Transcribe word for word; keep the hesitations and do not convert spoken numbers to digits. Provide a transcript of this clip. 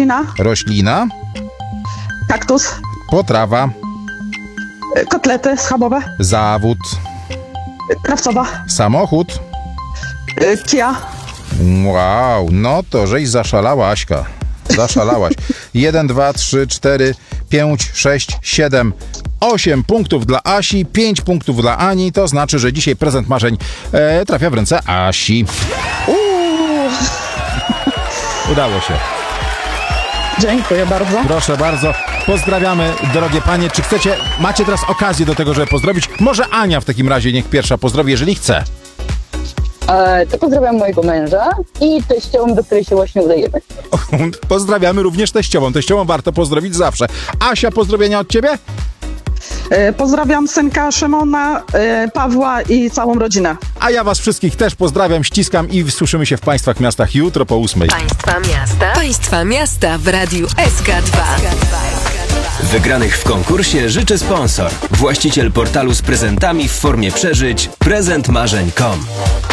Roślina. Roślina. Kaktus. Potrawa. Kotlety schabowe. Zawód. Krawcowa. Samochód. Kia. Wow, no to żeś zaszalała, Aśka. Zaszalałaś. Jeden, dwa, trzy, cztery, pięć, sześć, siedem, osiem punktów dla Asi, pięć punktów dla Ani. To znaczy, że dzisiaj prezent marzeń e, trafia w ręce Asi. Uuu. Udało się. Dziękuję bardzo. Proszę bardzo. Pozdrawiamy, drogie panie. Czy chcecie, macie teraz okazję do tego, żeby pozdrowić? Może Ania w takim razie niech pierwsza pozdrowi, jeżeli chce. E, to pozdrawiam mojego męża i teściową, do której się właśnie udajemy. Pozdrawiamy również teściową. Teściową warto pozdrowić zawsze. Asia, pozdrowienia od ciebie? E, pozdrawiam synka Szymona, e, Pawła i całą rodzinę. A ja was wszystkich też pozdrawiam, ściskam i słyszymy się w państwach miastach jutro po ósmej. Państwa miasta. Państwa miasta w Radiu S K dwa. Wygranych w konkursie życzy sponsor. Właściciel portalu z prezentami w formie przeżyć prezent marzeń kropka com.